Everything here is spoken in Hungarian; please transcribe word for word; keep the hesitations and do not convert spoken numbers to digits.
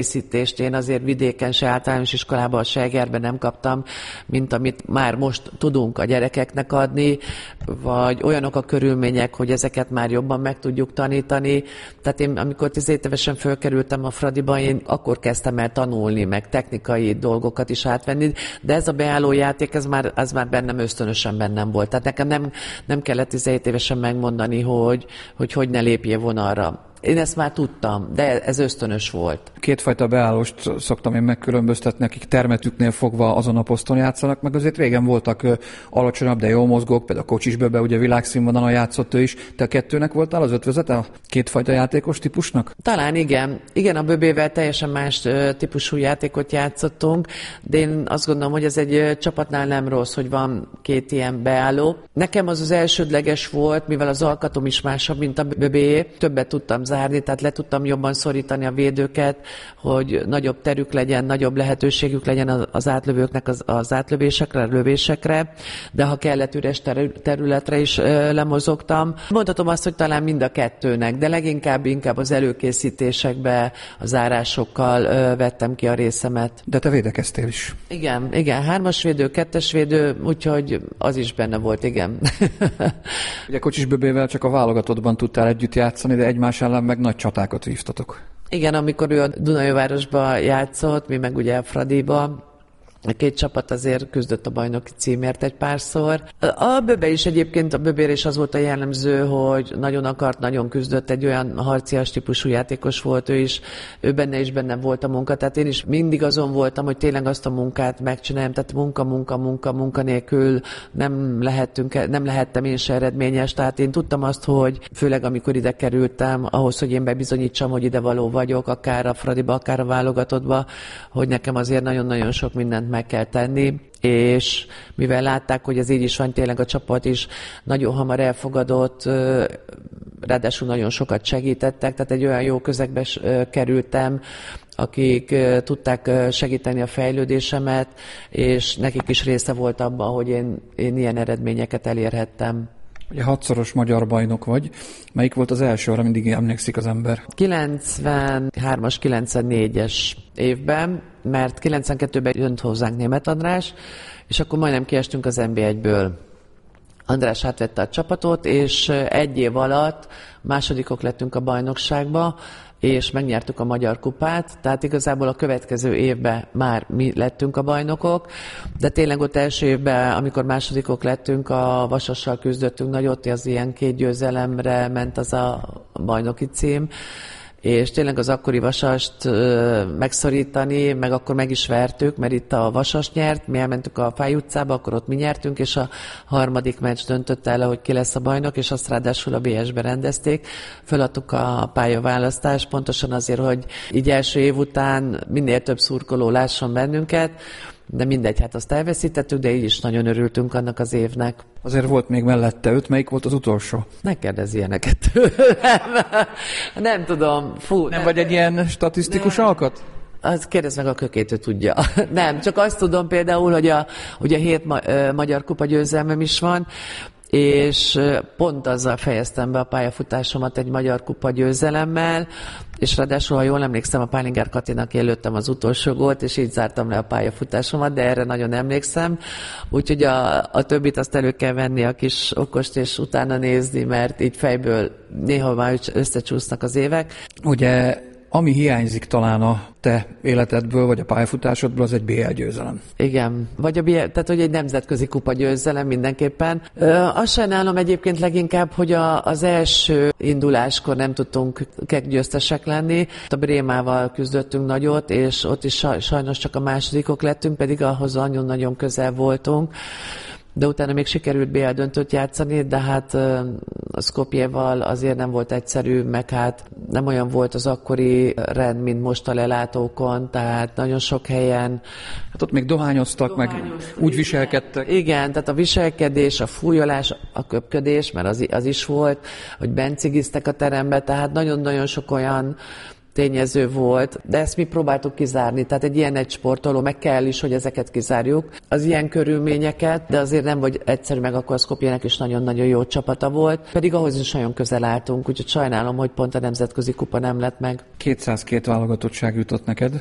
készítést én azért vidéken se, általános iskolában, a Segerben nem kaptam, mint amit már most tudunk a gyerekeknek adni, vagy olyanok a körülmények, hogy ezeket már jobban meg tudjuk tanítani. Tehát én, amikor tizenhét évesen fölkerültem a Fradiba, én akkor kezdtem el tanulni, meg technikai dolgokat is átvenni, de ez a beálló játék, ez már, az már bennem ösztönösen bennem volt. Tehát nekem nem, nem kellett tizenhét évesen megmondani, hogy hogy, hogy ne lépjél vonalra. Én ezt már tudtam, de ez ösztönös volt. Kétfajta beállost szoktam én megkülönböztetni, akik termetüknél fogva azon a poszton játszanak, meg azért régen voltak ö, alacsonyabb, de jól mozgók, például Kocsis Böbe, ugye világszínvonalon játszott ő is. Te a kettőnek voltál az ötvözete, a kétfajta játékos típusnak? Talán igen. Igen, a Böbével teljesen más ö, típusú játékot játszottunk, de én azt gondolom, hogy ez egy ö, csapatnál nem rossz, hogy van két ilyen beálló. Nekem az az elsődleges volt, mivel az alkatom is másabb, mint a Böbéjé. Többet tudtam zárni, tehát le tudtam jobban szorítani a védőket, hogy nagyobb terük legyen, nagyobb lehetőségük legyen az átlövőknek az, az átlövésekre, lövésekre, de ha kellett üres területre is ö, lemozogtam. Mondhatom azt, hogy talán mind a kettőnek, de leginkább inkább az előkészítésekbe, a zárásokkal ö, vettem ki a részemet. De te védekeztél is. Igen, igen, hármas védő, kettes védő, úgyhogy az is benne volt, igen. Ugye Kocsis Böbével csak a válogatottban tudtál együtt játszani, de egymás ellen meg nagy csatákat vívtatok. Igen, amikor ő a Dunaújvárosba játszott, mi meg ugye a Fradiba, a két csapat azért küzdött a bajnoki címért egy párszor. A Böbe is egyébként, a Böbére is az volt a jellemző, hogy nagyon akart, nagyon küzdött, egy olyan harcias típusú játékos volt ő is, ő benne is benne volt a munka, tehát én is mindig azon voltam, hogy tényleg azt a munkát megcsináljam, tehát munka, munka, munka, munka nélkül nem lehettünk, nem lehettem én se eredményes, tehát én tudtam azt, hogy főleg amikor ide kerültem, ahhoz, hogy én bebizonyítsam, hogy ide való vagyok, akár a Fradiba, akár a válogatottba, hogy nekem azért nagyon-nagyon sok mindent meg kell tenni, és mivel látták, hogy ez így is van, tényleg a csapat is nagyon hamar elfogadott, ráadásul nagyon sokat segítettek, tehát egy olyan jó közegbe kerültem, akik tudták segíteni a fejlődésemet, és nekik is része volt abban, hogy én, én ilyen eredményeket elérhettem. Ugye hatszoros magyar bajnok vagy. Melyik volt az első, arra mindig emlékszik az ember? kilencvenhármas, kilencvennégyes évben, mert kilencvenkettőben jött hozzánk Németh András, és akkor majdnem kiestünk az en bé egyből. András átvette a csapatot, és egy év alatt másodikok lettünk a bajnokságba, és megnyertük a Magyar Kupát, tehát igazából a következő évben már mi lettünk a bajnokok, de tényleg ott első évben, amikor másodikok lettünk, a Vasassal küzdöttünk nagyot, az ilyen két győzelemre ment az a bajnoki cím, és tényleg az akkori Vasast ö, megszorítani, meg akkor meg is vertük, mert itt a Vasas nyert, mi elmentük a Fáy utcába, akkor ott mi nyertünk, és a harmadik meccs döntött el, hogy ki lesz a bajnok, és azt ráadásul a bé es-be rendezték. Föladtuk a pályaválasztást, pontosan azért, hogy így első év után minél több szurkoló lásson bennünket, de mindegy, hát azt elveszítettük, de így is nagyon örültünk annak az évnek. Azért volt még mellette öt, melyik volt az utolsó? Ne kérdezz ilyeneket tőlem. Nem tudom. Fú, nem, nem vagy egy ilyen statisztikus nem. alkat? Az kérdezz meg a Kökét, ő tudja. Nem, csak azt tudom például, hogy a, hogy a hét ma, ö, Magyar Kupa győzelmem is van, és pont azzal fejeztem be a pályafutásomat egy Magyar Kupa győzelemmel, és ráadásul, ha jól emlékszem, a Pálinger Katinak élőttem az utolsó gólt, és így zártam le a pályafutásomat, de erre nagyon emlékszem. Úgyhogy a, a többit azt elő kell venni a kis okost, és utána nézni, mert így fejből néha már összecsúsznak az évek. Ugye, ami hiányzik talán a te életedből, vagy a pályafutásodból, az egy bé el győzelem. Igen, vagy a bé el, tehát hogy egy nemzetközi kupa győzelem mindenképpen. Ö, azt sajnálom egyébként leginkább, hogy a, az első induláskor nem tudtunk győztesek lenni. A Brémával küzdöttünk nagyot, és ott is sajnos csak a másodikok lettünk, pedig ahhoz nagyon-nagyon közel voltunk. De utána még sikerült bé el döntőt játszani, de hát a Skopjeval azért nem volt egyszerű, meg hát nem olyan volt az akkori rend, mint most a lelátókon, tehát nagyon sok helyen. Hát ott még dohányoztak, dohányoztak meg úgy viselkedtek. Igen, tehát a viselkedés, a fújolás, a köpködés, mert az, az is volt, hogy bencigiztek a terembe, tehát nagyon-nagyon sok olyan tényező volt, de ezt mi próbáltuk kizárni. Tehát egy ilyen egy sportoló, meg kell is, hogy ezeket kizárjuk, az ilyen körülményeket, de azért nem vagy egyszerű, meg akkor a Skopje-nek is nagyon-nagyon jó csapata volt, pedig ahhoz is nagyon közel álltunk, úgyhogy sajnálom, hogy pont a nemzetközi kupa nem lett meg. kétszázkettő válogatottság jutott neked,